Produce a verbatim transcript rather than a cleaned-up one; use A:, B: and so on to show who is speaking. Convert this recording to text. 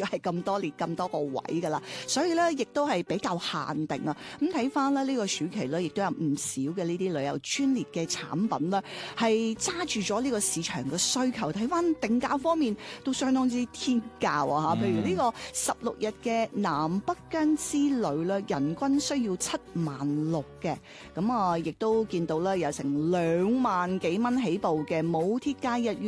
A: 咗係咁多列咁多個位噶啦，所以咧亦都係比較限定啊。咁睇翻咧呢個暑期咧，亦都有唔少嘅呢啲旅遊專列嘅產品咧，係揸住咗呢個市場嘅需求。睇翻定價方面都相當之天價啊嚇！譬如呢個十六日嘅南北疆之旅咧，人均需要七萬六嘅，咁啊亦都見到咧有成兩萬幾蚊起步嘅冇貼假日